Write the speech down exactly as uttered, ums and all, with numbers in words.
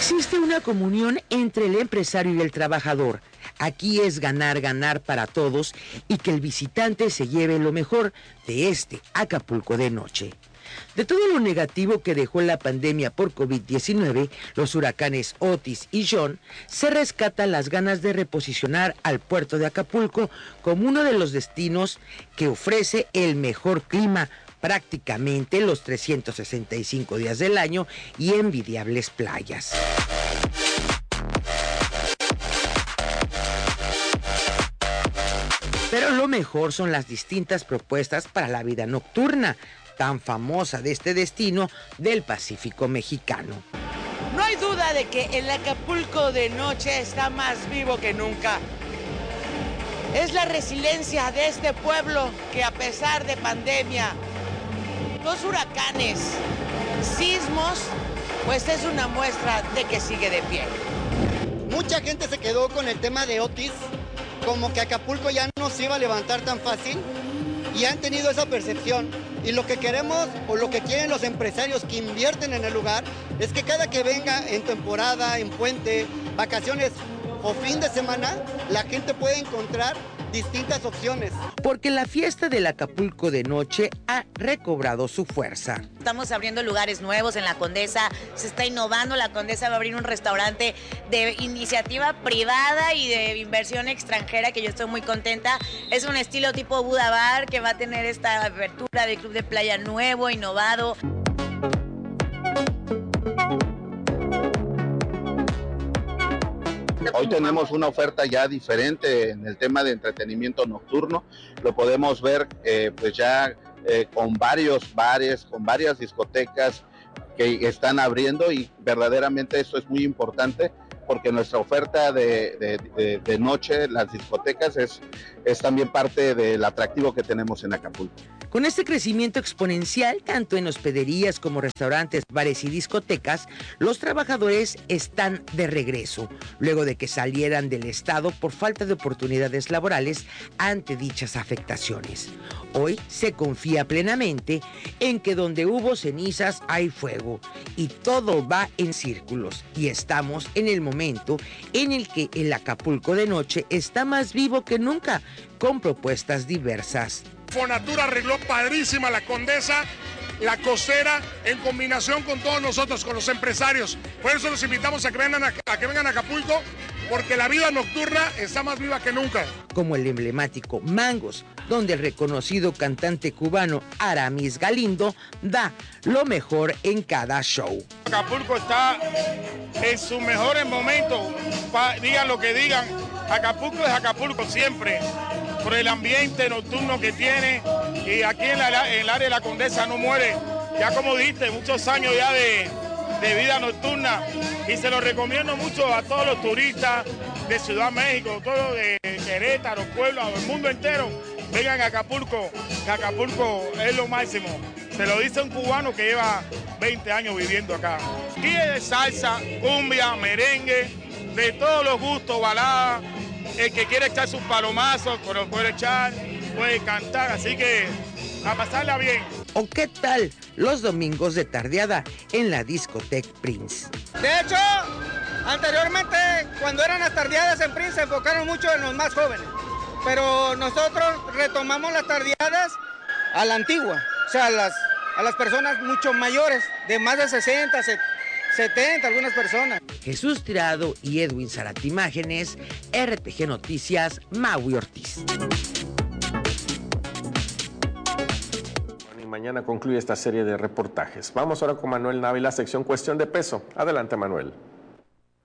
Existe una comunión entre el empresario y el trabajador. Aquí es ganar, ganar para todos y que el visitante se lleve lo mejor de este Acapulco de noche. De todo lo negativo que dejó la pandemia por COVID diecinueve, los huracanes Otis y John, se rescatan las ganas de reposicionar al puerto de Acapulco como uno de los destinos que ofrece el mejor clima prácticamente los trescientos sesenta y cinco días del año y envidiables playas. Pero lo mejor son las distintas propuestas para la vida nocturna, tan famosa de este destino del Pacífico mexicano. No hay duda de que el Acapulco de noche está más vivo que nunca. Es la resiliencia de este pueblo que, a pesar de pandemia, los huracanes, sismos, pues es una muestra de que sigue de pie. Mucha gente se quedó con el tema de Otis, como que Acapulco ya no se iba a levantar tan fácil, y han tenido esa percepción. Y lo que queremos o lo que quieren los empresarios que invierten en el lugar es que cada que venga en temporada, en puente, vacaciones o fin de semana, la gente puede encontrar distintas opciones. Porque la fiesta del Acapulco de noche ha recobrado su fuerza. Estamos abriendo lugares nuevos en la Condesa, se está innovando, la Condesa va a abrir un restaurante de iniciativa privada y de inversión extranjera que yo estoy muy contenta. Es un estilo tipo Buda Bar que va a tener esta apertura de club de playa nuevo, innovado. Hoy tenemos una oferta ya diferente en el tema de entretenimiento nocturno. Lo podemos ver eh, pues ya eh, con varios bares, con varias discotecas que están abriendo, y verdaderamente eso es muy importante porque nuestra oferta de, de, de, de noche, las discotecas, es, es también parte del atractivo que tenemos en Acapulco. Con este crecimiento exponencial, tanto en hospederías como restaurantes, bares y discotecas, los trabajadores están de regreso, luego de que salieran del estado por falta de oportunidades laborales ante dichas afectaciones. Hoy se confía plenamente en que donde hubo cenizas hay fuego, y todo va en círculos, y estamos en el momento en el que el Acapulco de noche está más vivo que nunca, con propuestas diversas. Fonatura arregló padrísima la Condesa, la costera, en combinación con todos nosotros, con los empresarios. Por eso los invitamos a que vengan a, a que vengan a Acapulco, porque la vida nocturna está más viva que nunca. Como el emblemático Mangos, donde el reconocido cantante cubano Aramis Galindo da lo mejor en cada show. Acapulco está en sus mejores momentos, pa, digan lo que digan, Acapulco es Acapulco siempre, por el ambiente nocturno que tiene, y aquí en, la, en el área de la Condesa no muere, ya como dijiste, muchos años ya de, de vida nocturna, y se lo recomiendo mucho a todos los turistas de Ciudad de México, todos de Querétaro, Puebla, del mundo entero, vengan a Acapulco, que Acapulco es lo máximo. Se lo dice un cubano que lleva veinte años viviendo acá. Aquí es de salsa, cumbia, merengue, de todos los gustos, balada. El que quiere echar sus palomazos, lo puede echar, puede cantar, así que a pasarla bien. ¿O qué tal los domingos de tardeada en la discoteca Prince? De hecho, anteriormente, cuando eran las tardeadas en Prince, se enfocaron mucho en los más jóvenes. Pero nosotros retomamos las tardeadas a la antigua, o sea, a las, a las personas mucho mayores, de más de sesenta, setenta, algunas personas. Jesús Tirado y Edwin Zárate Imágenes, R T G Noticias, Maui Ortiz. Y mañana concluye esta serie de reportajes. Vamos ahora con Manuel Návila, sección Cuestión de Peso. Adelante, Manuel.